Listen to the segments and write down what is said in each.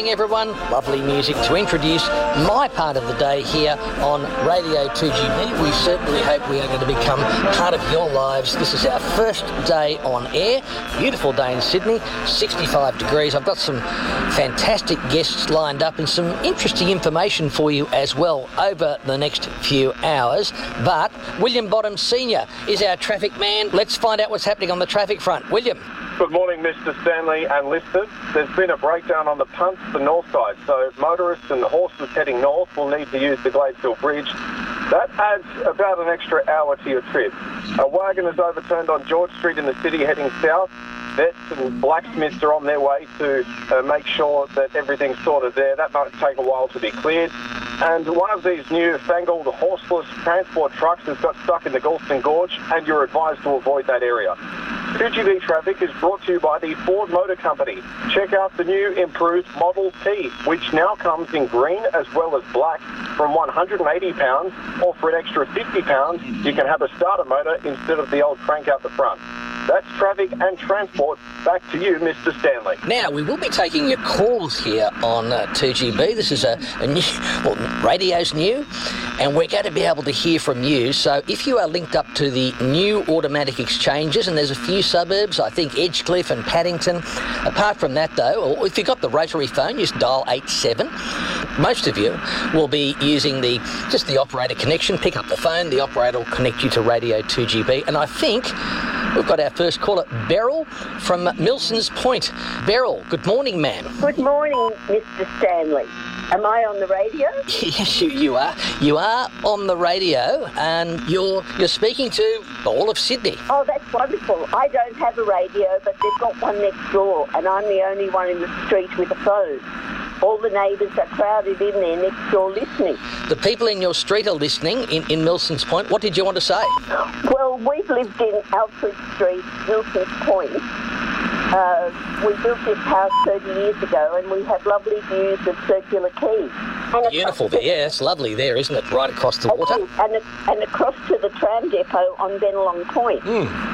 morning, everyone. Lovely music to introduce my part of the day here on Radio 2GB. We certainly hope we are going to become part of your lives. This is our first day on air. Beautiful day in Sydney, 65 degrees. I've got some fantastic guests lined up and some interesting information for you as well over the next few hours. But William Bottom Senior is our traffic man. Let's find out what's happening on the traffic front. William. Good morning, Mr. Stanley and listeners. There's been a breakdown on the punts, the north side, so motorists and the horses heading north will need to use the Gladesville Bridge. That adds about an extra hour to your trip. A wagon is overturned on George Street in the city heading south. Vets and blacksmiths are on their way to make sure that everything's sorted there. That might take a while to be cleared. And one of these new fangled horseless transport trucks has got stuck in the Galston Gorge, and you're advised to avoid that area. 2GB Traffic is brought to you by the Ford Motor Company. Check out the new improved Model T, which now comes in green as well as black from £180, or for an extra £50, you can have a starter motor instead of the old crank out the front. That's traffic and transport. Back to you, Mr. Stanley. Now, we will be taking your calls here on 2GB. This is a new, well, radio's new, and we're going to be able to hear from you. So if you are linked up to the new automatic exchanges, and there's a few suburbs, I think Edgecliff and Paddington. Apart from that, though, or if you've got the rotary phone, just dial 87. Most of you will be using the operator connection. Pick up the phone, the operator will connect you to Radio 2GB. And I think we've got our first caller, Beryl from Milsons Point. Beryl, good morning, ma'am. Good morning, Mr. Stanley. Am I on the radio? Yes, you are. You are on the radio, and you're speaking to all of Sydney. Oh, that's wonderful. I don't have a radio, but they've got one next door, and I'm the only one in the street with a phone. All the neighbours are crowded in there next door listening. The people in your street are listening in Milsons Point. What did you want to say? Well, we've lived in Alfred Street, Milsons Point. We built this house 30 years ago, and we have lovely views of Circular Quay. And beautiful there, yeah, it's lovely there, isn't it? Right across the water. And across to the tram depot on Bennelong Point.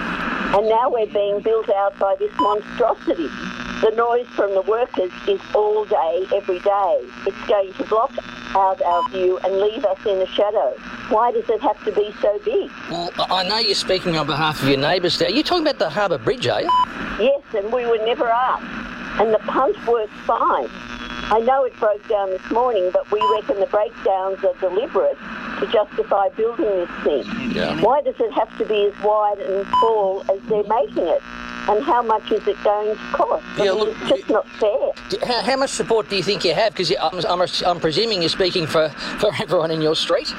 And now we're being built out by this monstrosity. The noise from the workers is all day, every day. It's going to block out our view and leave us in the shadow. Why does it have to be so big? Well, I know you're speaking on behalf of your neighbours there. Are you talking about the Harbour Bridge, are you? Yes, and we were never asked. And the punt works fine. I know it broke down this morning, but we reckon the breakdowns are deliberate to justify building this thing. Yeah. Why does it have to be as wide and tall as they're making it? And how much is it going to cost? Yeah, look, it's just not fair. How much support do you think you have? Because I'm presuming you're speaking for everyone in your street?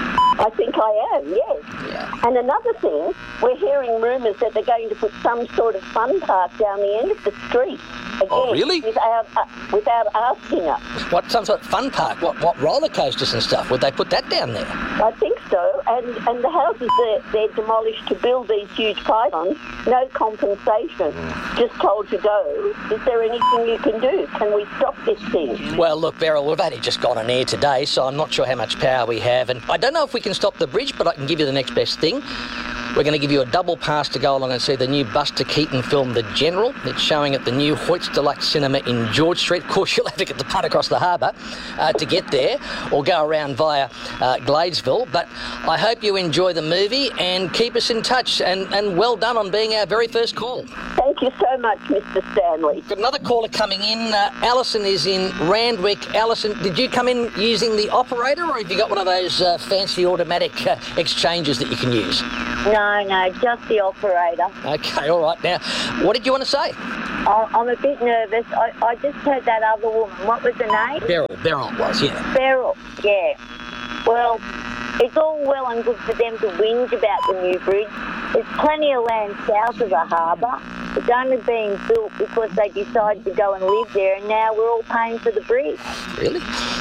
I think I am, yes. Yeah. And another thing, we're hearing rumours that they're going to put some sort of fun park down the end of the street. Again, oh, really? Without asking us. What, some sort of fun park? What roller coasters and stuff? Would they put that down there? I think so. And the houses they're demolished to build these huge pylons, no compensation, just told to go. Is there anything you can do? Can we stop this thing? Well, look, Beryl, we've only just gone on air today, so I'm not sure how much power we have. And I don't know if we can stop the bridge, but I can give you the next best thing. We're going to give you a double pass to go along and see the new Buster Keaton film, The General. It's showing at the new Hoyts Deluxe Cinema in George Street. Of course, you'll have to get the punt across the harbour to get there, or go around via Gladesville. But I hope you enjoy the movie and keep us in touch. And well done on being our very first call. Thank you so much, Mr. Stanley. Got another caller coming in. Alison is in Randwick. Alison, did you come in using the operator, or have you got one of those fancy automatic exchanges that you can use? No, just the operator. Okay, all right. Now, what did you want to say? I'm a bit nervous. I just heard that other woman. What was her name? Beryl it was, yeah. Beryl, yeah. Well, it's all well and good for them to whinge about the new bridge. There's plenty of land south of the harbour. It's only being built because they decided to go and live there, and now we're all paying for the bridge. Really?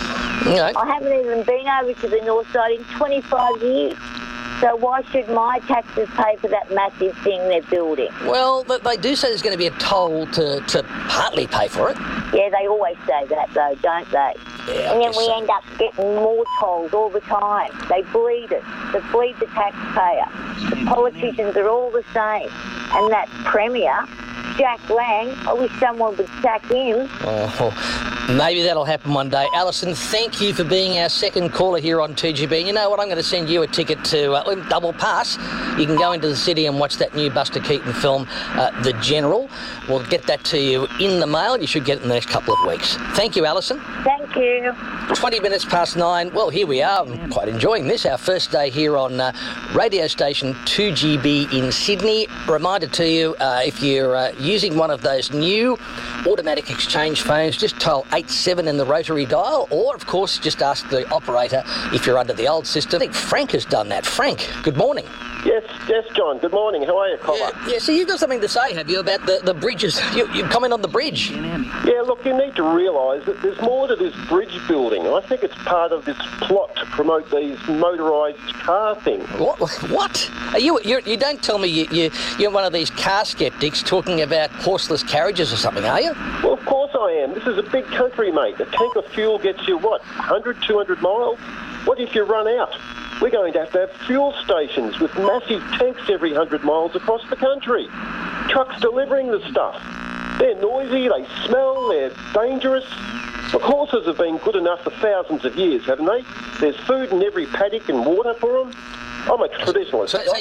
No. I haven't even been over to the north side in 25 years. So why should my taxes pay for that massive thing they're building? Well, they do say there's going to be a toll to partly pay for it. Yeah, they always say that, though, don't they? Yeah, and then we end up getting more tolls all the time. They bleed it. They bleed the taxpayer. The politicians are all the same. And that Premier, Jack Lang, I wish someone would sack him. Oh, Maybe that'll happen one day. Alison, thank you for being our second caller here on 2GB. And you know what? I'm going to send you a ticket to Double Pass. You can go into the city and watch that new Buster Keaton film, The General. We'll get that to you in the mail. You should get it in the next couple of weeks. Thank you, Alison. Thank you. 20 minutes past 9. Well, here we are. I'm quite enjoying this. Our first day here on radio station 2GB in Sydney. Reminder to you, if you're using one of those new automatic exchange phones, just dial 87 in the rotary dial, or, of course, just ask the operator if you're under the old system. I think Frank has done that. Frank, good morning. Yes, John. Good morning. How are you, Collar? Yeah, so you've got something to say, have you, about the bridges? You comment on the bridge. Yeah, look, you need to realise that there's more to this bridge building. I think it's part of this plot to promote these motorised car things. What? You don't tell me you're one of these car skeptics talking about horseless carriages or something, are you? Well, of course I am. This is a big country, mate. A tank of fuel gets you, 100, 200 miles? What if you run out? We're going to have fuel stations with massive tanks every 100 miles across the country. Trucks delivering the stuff. They're noisy, they smell, they're dangerous. Look, horses have been good enough for thousands of years, haven't they? There's food in every paddock and water for them. I'm a traditionalist. So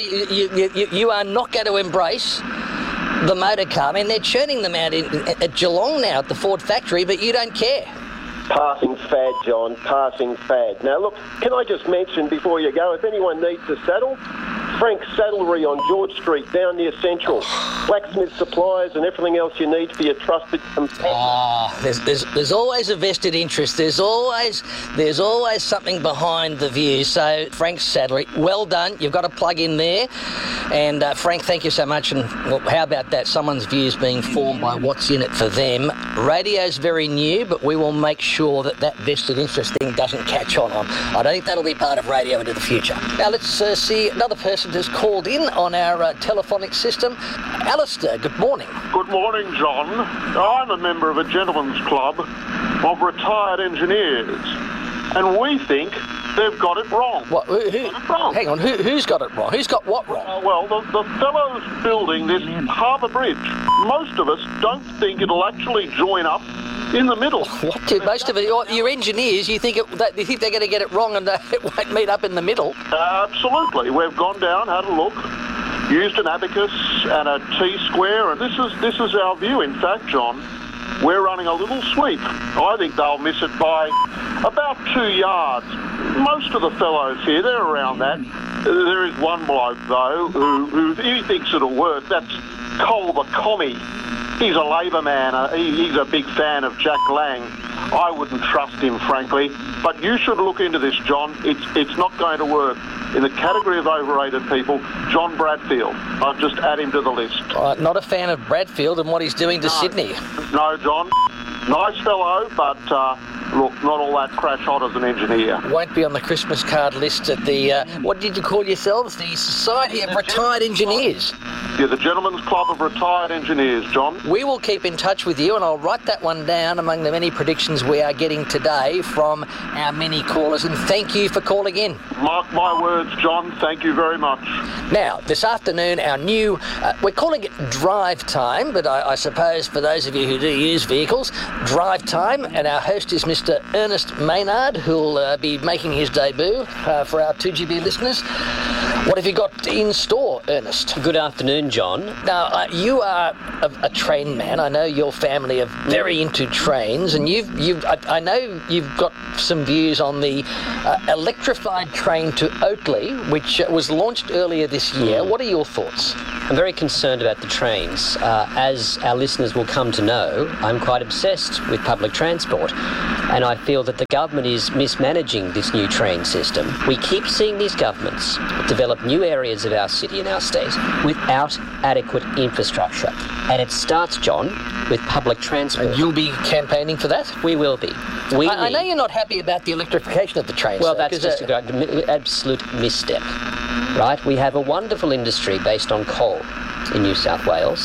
you are not going to embrace the motor car. I mean, they're churning them out at Geelong now at the Ford factory, but you don't care. Passing fad, John, passing fad. Now, look, can I just mention before you go, if anyone needs a saddle, Frank's Saddlery on George Street, down near Central. Blacksmith supplies and everything else you need for your trusted companion. There's always a vested interest. There's always something behind the view. So, Frank's Saddlery, well done. You've got a plug in there. And, Frank, thank you so much. And, well, how about that? Someone's views being formed by what's in it for them. Radio's very new, but we will make sure that vested interest thing doesn't catch on. I don't think that'll be part of radio into the future. Now, let's see another person who's called in on our telephonic system. Alistair, good morning. Good morning, John. I'm a member of a gentleman's club of retired engineers, and we think they've got it wrong. What? Hang on, who's got it wrong? Who's got what wrong? Well, the fellows building this harbour bridge, most of us don't think it'll actually join up in the middle. What? Most of it, your engineers, you think they're going to get it wrong and it won't meet up in the middle? Absolutely. We've gone down, had a look, used an abacus and a T-square, and this is our view. In fact, John, we're running a little sweep. I think they'll miss it by about 2 yards. Most of the fellows here, they're around that. There is one bloke, though, who he thinks it'll work. That's Cole the Commie. He's a Labor man. He's a big fan of Jack Lang. I wouldn't trust him, frankly. But you should look into this, John. It's not going to work. In the category of overrated people, John Bradfield. I'll just add him to the list. Not a fan of Bradfield and what he's doing to Sydney. No, John. Nice fellow, but look, not all that crash hot as an engineer. Won't be on the Christmas card list at the, what did you call yourselves? The Society of Retired Engineers. Yeah, the Gentlemen's Club of Retired Engineers, John. We will keep in touch with you, and I'll write that one down among the many predictions we are getting today from our many callers, and thank you for calling in. Mark my words, John. Thank you very much. Now, this afternoon, our new, we're calling it Drive Time, but I suppose for those of you who do use vehicles, Drive Time, and our host is Mr. Ernest Maynard, who'll be making his debut for our 2GB listeners. What have you got in store, Ernest? Good afternoon, John. Now, you are a train man. I know your family are very into trains, and I know you've got some views on the electrified train to Oatley, which was launched earlier this year. What are your thoughts? I'm very concerned about the trains. As our listeners will come to know, I'm quite obsessed with public transport, and I feel that the government is mismanaging this new train system. We keep seeing these governments develop new areas of our city and our state without adequate infrastructure. And it starts, John, with public transport. And you'll be campaigning for that? We will be. I know you're not happy about the electrification of the trains. Well, that's just an absolute misstep, right? We have a wonderful industry based on coal in New South Wales.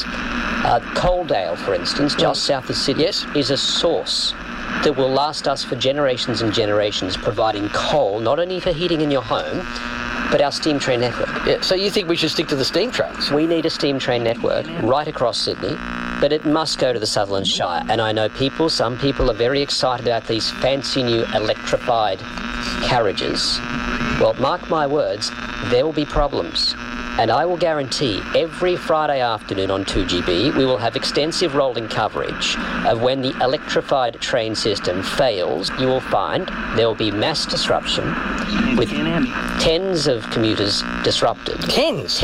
Coaldale, for instance, just south of Sydney, is a source that will last us for generations and generations, providing coal not only for heating in your home, but our steam train network. Yeah, so you think we should stick to the steam trains? We need a steam train network right across Sydney, but it must go to the Sutherland Shire. And I know some people are very excited about these fancy new electrified carriages. Well, mark my words, there will be problems. And I will guarantee every Friday afternoon on 2GB we will have extensive rolling coverage of when the electrified train system fails. You will find there will be mass disruption with tens of commuters disrupted. Tens?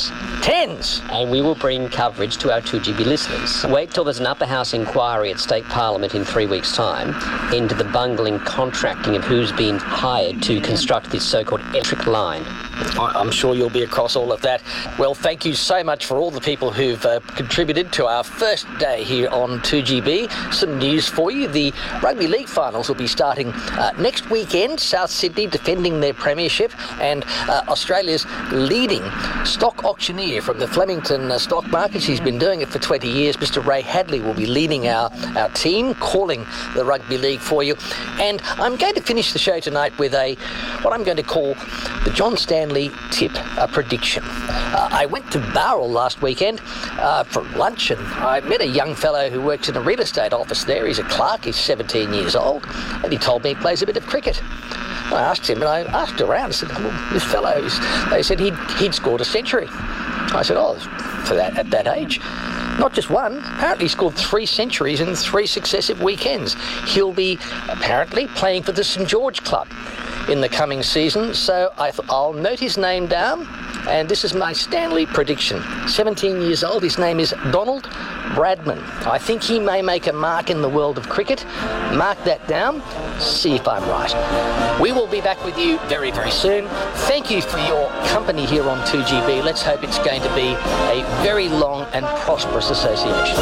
Tens! And we will bring coverage to our 2GB listeners. Wait till there's an upper house inquiry at State Parliament in 3 weeks' time into the bungling contracting of who's been hired to construct this so-called electric line. I'm sure you'll be across all of that. Well, thank you so much for all the people who've contributed to our first day here on 2GB. Some news for you. The Rugby League finals will be starting next weekend. South Sydney defending their premiership, and Australia's leading stock auctioneer from the Flemington stock market. He's been doing it for 20 years. Mr. Ray Hadley will be leading our team, calling the Rugby League for you. And I'm going to finish the show tonight with what I'm going to call the John Stanley tip, a prediction. I went to Bowral last weekend for lunch, and I met a young fellow who works in a real estate office there. He's a clerk, he's 17 years old, and he told me he plays a bit of cricket. I asked him, and I asked around, I said, well, this fellow, they said he'd scored a century. I said, at that age? Not just one, apparently he scored 3 centuries in 3 successive weekends. He'll be apparently playing for the St George Club in the coming season, so I'll note his name down, and this is my Stanley prediction. 17 years old, his name is Donald Bradman. I think he may make a mark in the world of cricket. Mark that down, see if I'm right. We will be back with you very, very soon. Thank you for your company here on 2GB. Let's hope it's going to be a very long and prosperous association.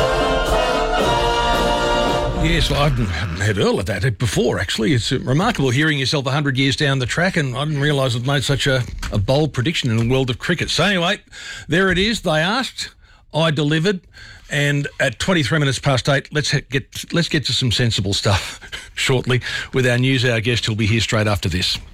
Yes, well, I haven't heard Earl of that before, actually. It's remarkable hearing yourself 100 years down the track, and I didn't realise I'd made such a bold prediction in the world of cricket. So anyway, there it is. They asked, I delivered, and at 23 minutes past 8, let's get to some sensible stuff shortly with our news hour guest who'll be here straight after this.